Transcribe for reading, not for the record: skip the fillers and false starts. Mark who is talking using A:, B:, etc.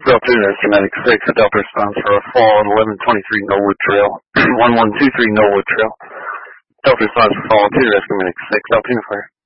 A: Delta Rescue Medic 6, Delta response for a fall at 1123 Knollwood Trail, 1123 Knollwood Trail. Delta response for fall 2 Rescue Medic 6, Delta Fire.